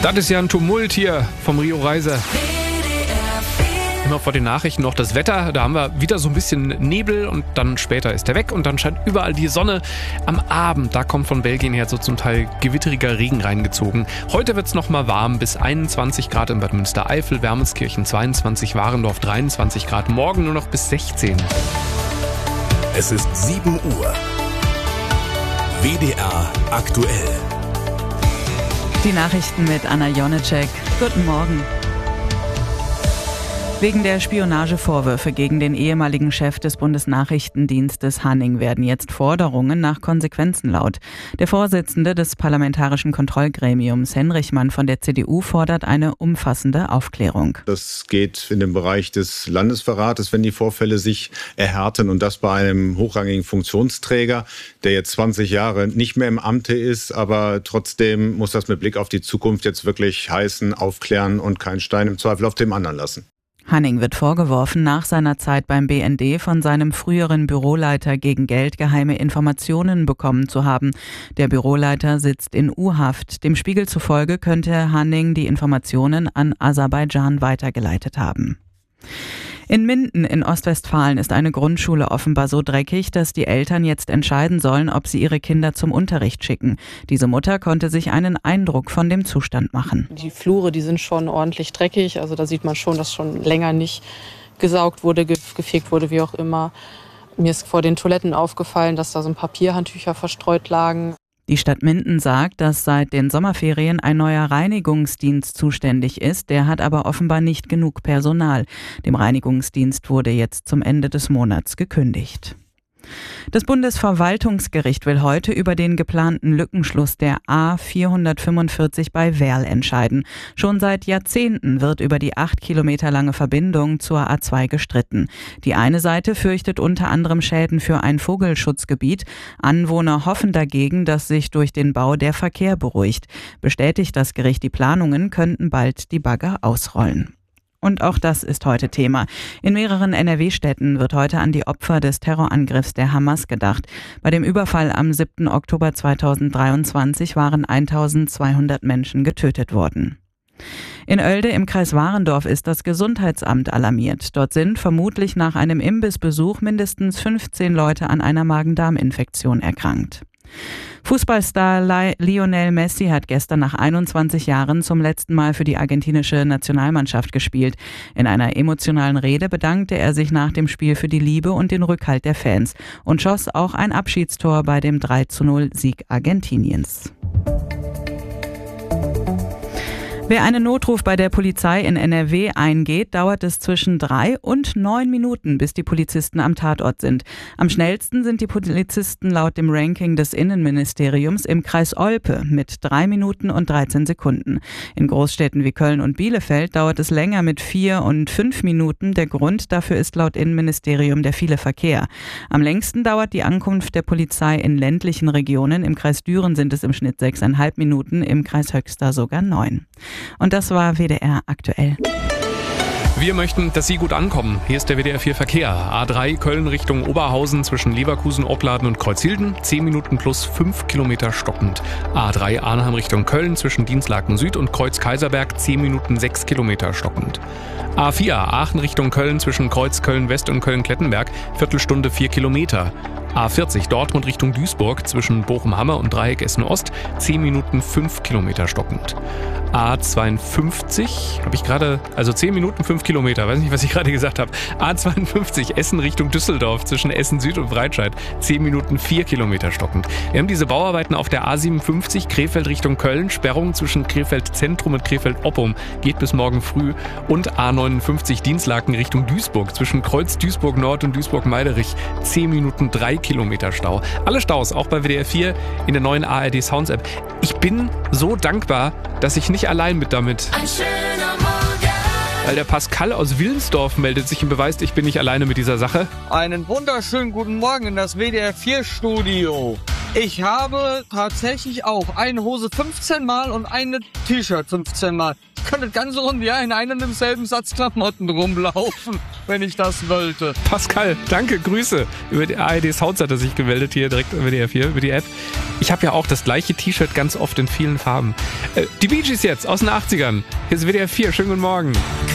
Das ist ja ein Tumult hier vom Rio Reiser. Immer vor den Nachrichten noch das Wetter. Da haben wir wieder so ein bisschen Nebel und dann später ist der weg und dann scheint überall die Sonne. Am Abend, da kommt von Belgien her so zum Teil gewitteriger Regen reingezogen. Heute wird es nochmal warm, bis 21 Grad in Bad Münstereifel, Wermelskirchen 22, Warendorf 23 Grad. Morgen nur noch bis 16. Es ist 7 Uhr. WDR aktuell. Die Nachrichten mit Anna Jonecek. Guten Morgen. Wegen der Spionagevorwürfe gegen den ehemaligen Chef des Bundesnachrichtendienstes Hanning werden jetzt Forderungen nach Konsequenzen laut. Der Vorsitzende des Parlamentarischen Kontrollgremiums, Henrichmann von der CDU, fordert eine umfassende Aufklärung. Das geht in den Bereich des Landesverrates, wenn die Vorfälle sich erhärten und das bei einem hochrangigen Funktionsträger, der jetzt 20 Jahre nicht mehr im Amte ist, aber trotzdem muss das mit Blick auf die Zukunft jetzt wirklich heißen, aufklären und keinen Stein im Zweifel auf dem anderen lassen. Hanning wird vorgeworfen, nach seiner Zeit beim BND von seinem früheren Büroleiter gegen Geld geheime Informationen bekommen zu haben. Der Büroleiter sitzt in U-Haft. Dem Spiegel zufolge könnte Hanning die Informationen an Aserbaidschan weitergeleitet haben. In Minden in Ostwestfalen ist eine Grundschule offenbar so dreckig, dass die Eltern jetzt entscheiden sollen, ob sie ihre Kinder zum Unterricht schicken. Diese Mutter konnte sich einen Eindruck von dem Zustand machen. Die Flure, die sind schon ordentlich dreckig. Also da sieht man schon, dass schon länger nicht gesaugt wurde, gefegt wurde, wie auch immer. Mir ist vor den Toiletten aufgefallen, dass da so ein Papierhandtücher verstreut lagen. Die Stadt Minden sagt, dass seit den Sommerferien ein neuer Reinigungsdienst zuständig ist. Der hat aber offenbar nicht genug Personal. Dem Reinigungsdienst wurde jetzt zum Ende des Monats gekündigt. Das Bundesverwaltungsgericht will heute über den geplanten Lückenschluss der A445 bei Werl entscheiden. Schon seit Jahrzehnten wird über die 8 Kilometer lange Verbindung zur A2 gestritten. Die eine Seite fürchtet unter anderem Schäden für ein Vogelschutzgebiet. Anwohner hoffen dagegen, dass sich durch den Bau der Verkehr beruhigt. Bestätigt das Gericht die Planungen, könnten bald die Bagger ausrollen. Und auch das ist heute Thema. In mehreren NRW-Städten wird heute an die Opfer des Terrorangriffs der Hamas gedacht. Bei dem Überfall am 7. Oktober 2023 waren 1200 Menschen getötet worden. In Oelde im Kreis Warendorf ist das Gesundheitsamt alarmiert. Dort sind vermutlich nach einem Imbissbesuch mindestens 15 Leute an einer Magen-Darm-Infektion erkrankt. Fußballstar Lionel Messi hat gestern nach 21 Jahren zum letzten Mal für die argentinische Nationalmannschaft gespielt. In einer emotionalen Rede bedankte er sich nach dem Spiel für die Liebe und den Rückhalt der Fans und schoss auch ein Abschiedstor bei dem 3:0-Sieg Argentiniens. Wer einen Notruf bei der Polizei in NRW eingeht, dauert es zwischen 3 und 9 Minuten, bis die Polizisten am Tatort sind. Am schnellsten sind die Polizisten laut dem Ranking des Innenministeriums im Kreis Olpe mit 3 Minuten und 13 Sekunden. In Großstädten wie Köln und Bielefeld dauert es länger mit 4 und 5 Minuten. Der Grund dafür ist laut Innenministerium der viele Verkehr. Am längsten dauert die Ankunft der Polizei in ländlichen Regionen. Im Kreis Düren sind es im Schnitt 6,5 Minuten, im Kreis Höxter sogar 9. Und das war WDR aktuell. Wir möchten, dass Sie gut ankommen. Hier ist der WDR 4 Verkehr. A3 Köln Richtung Oberhausen zwischen Leverkusen, Opladen und Kreuzhilden. 10 Minuten plus 5 Kilometer stockend. A3 Arnhem Richtung Köln zwischen Dienstlaken Süd und Kreuz Kaiserberg. 10 Minuten 6 Kilometer stockend. A4 Aachen Richtung Köln zwischen Kreuz Köln West und Köln Klettenberg. Viertelstunde 4 Kilometer. A40 Dortmund Richtung Duisburg zwischen Bochum-Hammer und Dreieck Essen-Ost. 10 Minuten 5 Kilometer stockend. A52 habe ich gerade, also 10 Minuten 5 Kilometer, weiß nicht, was ich gerade gesagt habe. A52 Essen Richtung Düsseldorf zwischen Essen Süd und Breitscheid. 10 Minuten 4 Kilometer stockend. Wir haben diese Bauarbeiten auf der A57 Krefeld Richtung Köln. Sperrung zwischen Krefeld Zentrum und Krefeld Oppum geht bis morgen früh. Und A59 Dienstlaken Richtung Duisburg zwischen Kreuz Duisburg Nord und Duisburg Meiderich. 10 Minuten 3 Kilometer Stau. Alle Staus, auch bei WDR 4 in der neuen ARD Sounds App. Ich bin so dankbar, dass ich nicht allein mit damit. Ein schöner Morgen. Weil der Pascal aus Willensdorf meldet sich und beweist, ich bin nicht alleine mit dieser Sache. Einen wunderschönen guten Morgen in das WDR 4 Studio. Ich habe tatsächlich auch eine Hose 15 Mal und eine T-Shirt 15 Mal. Ich könnte das ganze Jahr in einem und demselben Satz Klamotten rumlaufen, wenn ich das wollte. Pascal, danke, Grüße. Über die ARD Sounds hat er sich gemeldet, hier direkt über die F4, über die App. Ich habe ja auch das gleiche T-Shirt ganz oft in vielen Farben. Die Bee Gees jetzt aus den 80ern. Hier ist WDR 4, schönen guten Morgen.